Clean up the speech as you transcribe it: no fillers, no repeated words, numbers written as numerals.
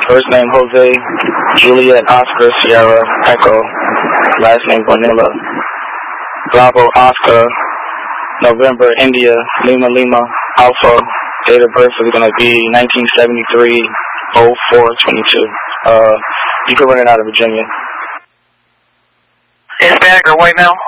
First name Jose, Juliet, Oscar, Sierra, Echo. Last name Bonilla. Bravo, Oscar, November, India, Lima, Lima, Alpha. Date of birth is going to be 1973-04-22. You can run it out of Virginia. Hispanic or white male?